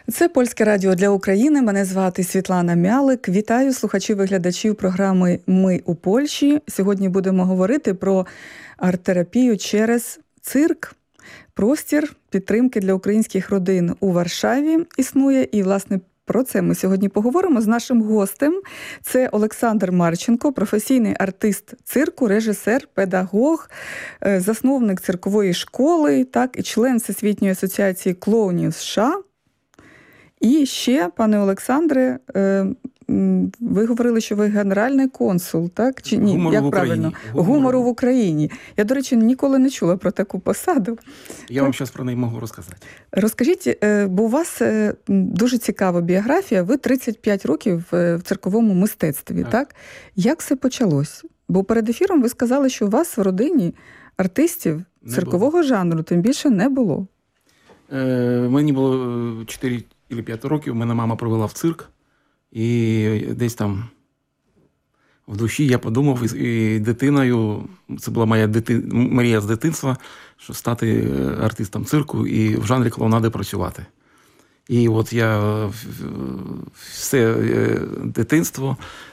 Це Польське радіо для України. Мене звати Світлана Мялик. Вітаю слухачів і глядачів програми «Ми у Польщі». Сьогодні будемо говорити про арт-терапію через цирк. Простір підтримки для українських родин у Варшаві існує. І, власне, про це ми сьогодні поговоримо з нашим гостем. Це Олександр Марченко, професійний артист цирку, режисер, педагог, засновник циркової школи, і член Всесвітньої асоціації клоунів США. І ще, пане Олександре, ви говорили, що ви генеральний консул, так? Чи ні? Гумору як в правильно? Україні. Гумору в Україні. Я, до речі, ніколи не чула про таку посаду. Я вам зараз про неї можу розказати. Розкажіть, бо у вас дуже цікава біографія. Ви 35 років в цирковому мистецтві, так? Як все почалось? Бо перед ефіром ви сказали, що у вас в родині артистів циркового жанру тим більше не було. Мені було 4 чи 5 років, мене мама привела в цирк. І десь там в душі я подумав, і дитиною, це була моя мрія з дитинства, що стати артистом цирку і в жанрі клоунади працювати. І от я все дитинство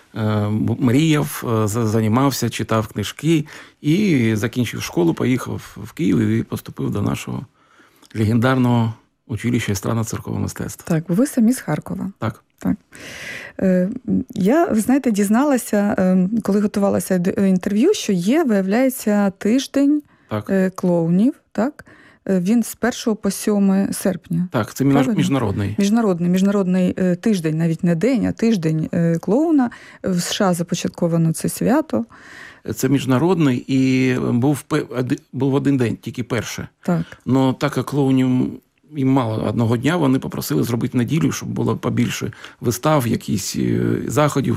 мріяв, займався, читав книжки і закінчив школу, поїхав в Київ і поступив до нашого легендарного училища естрадно-циркового мистецтва. Так, ви самі з Харкова. Так. Так. Я, ви знаєте, дізналася, коли готувалася до інтерв'ю, що є, виявляється, тиждень клоунів, так? Він з 1 по 7 серпня. Так, це міжнародний. Міжнародний тиждень, навіть не день, а тиждень клоуна. В США започатковано це свято. Це міжнародний, і був один день, тільки перше. Так. Но так як клоунів їм мало одного дня, вони попросили зробити неділю, щоб було побільше вистав, якісь заходів.